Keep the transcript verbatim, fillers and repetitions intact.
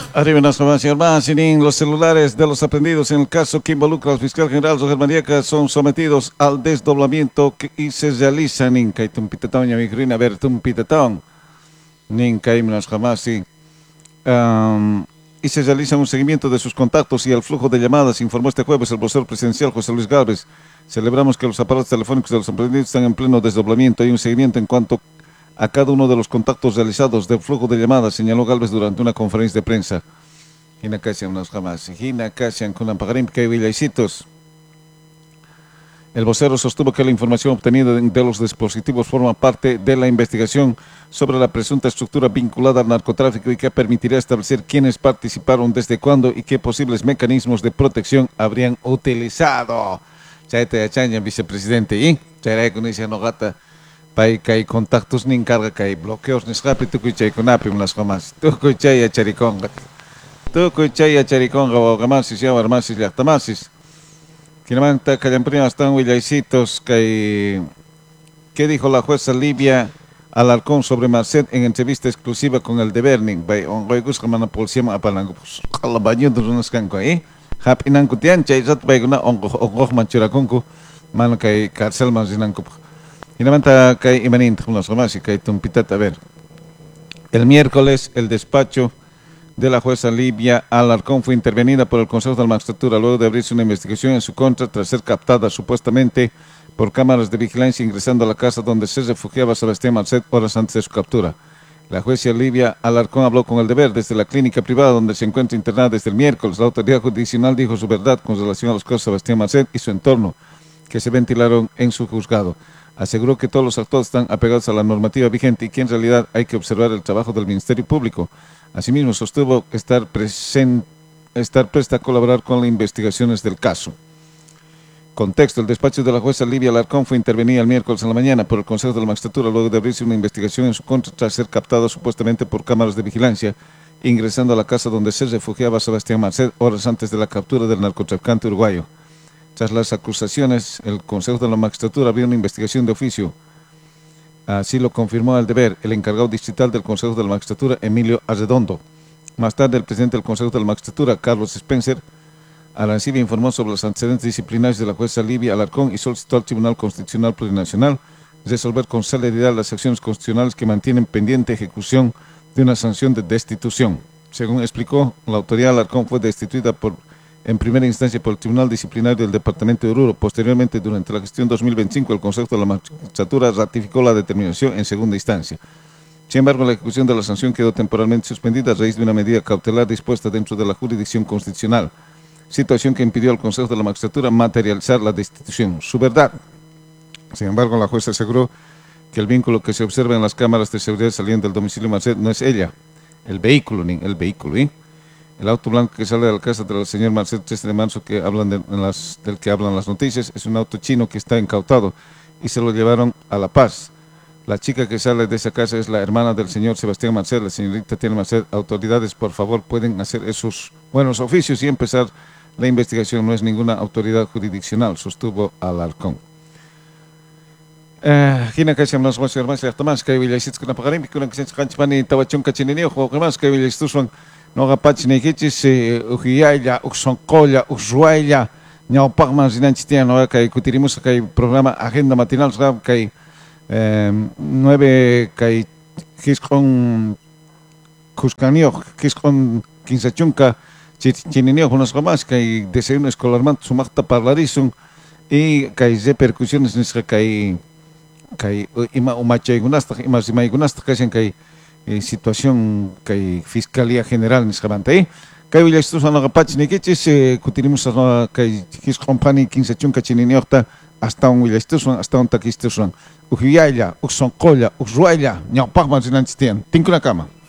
Arriba nos más, señor Mancinin, los celulares de los aprendidos en el caso que involucra al fiscal general Roger Mariaca son sometidos al desdoblamiento que, y se realizan en Caitum Pitatón, y a ver, Tum Pitatón, Nin Caimnos jamás, sí. Um, y se realiza un seguimiento de sus contactos y el flujo de llamadas, informó este jueves el vocero presidencial José Luis Gálvez. Celebramos que los aparatos telefónicos de los aprendidos están en pleno desdoblamiento. Hay un seguimiento en cuanto a cada uno de los contactos realizados del flujo de llamadas, señaló Gálvez durante una conferencia de prensa. Hina Casian nos jamás, Hina Casian con Ampagarim que Villaicitos. El vocero sostuvo que la información obtenida de los dispositivos forma parte de la investigación sobre la presunta estructura vinculada al narcotráfico y que permitirá establecer quiénes participaron, desde cuándo y qué posibles mecanismos de protección habrían utilizado. Chaita Chaña, vicepresidente, y Chaira con esa nogata. Pai kai contactos ni encarga kai bloqueos ni escape tu cuchay con apim las jamás tu cuchay a chariconga tu cuchay a chariconga o gamasis y abarmasis y actamasis quinamanta callamprina están huillaicitos kai. ¿Qué dijo la jueza Livia Alarcón sobre Marcet en entrevista exclusiva con El Deber? Ning bai ongoy gus kamana polsiam apalango pues kalabanyo durunas kanko eh hap inang kutian chay zat bai guna ongo ongo manchurakonku man kai karcel manzinanko. Y levanta que imanin más y que tumpitat. A ver, el miércoles el despacho de la jueza Livia Alarcón fue intervenida por el Consejo de la Magistratura luego de abrirse una investigación en su contra tras ser captada supuestamente por cámaras de vigilancia ingresando a la casa donde se refugiaba Sebastián Marcet horas antes de su captura. La jueza Livia Alarcón habló con El Deber desde la clínica privada donde se encuentra internada desde el miércoles. La autoridad judicial dijo su verdad con relación a los casos de Sebastián Marcet y su entorno que se ventilaron en su juzgado. Aseguró que todos los actores están apegados a la normativa vigente y que en realidad hay que observar el trabajo del Ministerio Público. Asimismo, sostuvo estar, present, estar presta a colaborar con las investigaciones del caso. Contexto: el despacho de la jueza Livia Alarcón fue intervenida el miércoles en la mañana por el Consejo de la Magistratura luego de abrirse una investigación en su contra tras ser captada supuestamente por cámaras de vigilancia, ingresando a la casa donde se refugiaba Sebastián Marcet horas antes de la captura del narcotraficante uruguayo. Tras las acusaciones, el Consejo de la Magistratura abrió una investigación de oficio. Así lo confirmó El Deber el encargado distrital del Consejo de la Magistratura, Emilio Arredondo. Más tarde, el presidente del Consejo de la Magistratura, Carlos Spencer Arancibia, informó sobre los antecedentes disciplinarios de la jueza Livia Alarcón y solicitó al Tribunal Constitucional Plurinacional resolver con celeridad las acciones constitucionales que mantienen pendiente ejecución de una sanción de destitución. Según explicó, la autoridad Alarcón fue destituida por en primera instancia por el Tribunal Disciplinario del Departamento de Oruro. Posteriormente, durante la gestión dos mil veinticinco, el Consejo de la Magistratura ratificó la determinación en segunda instancia. Sin embargo, la ejecución de la sanción quedó temporalmente suspendida a raíz de una medida cautelar dispuesta dentro de la jurisdicción constitucional, situación que impidió al Consejo de la Magistratura materializar la destitución. Su verdad. Sin embargo, la jueza aseguró que el vínculo que se observa en las cámaras de seguridad saliendo del domicilio Marcet no es ella, el vehículo, ni el vehículo, ¿eh? El auto blanco que sale de la casa del señor Marcet trece de marzo que hablan de, en las, del que hablan las noticias es un auto chino que está incautado y se lo llevaron a La Paz. La chica que sale de esa casa es la hermana del señor Sebastián Marcet, la señorita Tiene Marcet. Autoridades, por favor, pueden hacer esos buenos oficios y empezar la investigación. No es ninguna autoridad jurisdiccional, sostuvo Alarcón. Hina kasi amnas mas mas mas kay Villaisitos kuna pagarim kuna kasi kanchmani tawachon kachininio ko mas kay Villaisitos no kapatch ni kichis uhiaya uxoncolla uxuaya ñawpaq manzinanchitian no kay kutirimos kay programa Agenda Matinal kay nueve kay kiskon kuskanio kiskon kinsachunka chininio unos más kay desayuno escolar man sumakta parlarisun y kay repercusiones nisqa kay kay ima umachaygunasta ima simaygunasta kashan kay eh, situación kay Fiscalía General nisqamanta eh kay Villaisitos anaqapach nikichis eh, kutinimos kay hisqompani kinsachunka chininioqta hasta un Villaisitos hasta un taquistos ujiyaya uxoncolla uxuaya ñawpaqman sinanchitian tinkunakama.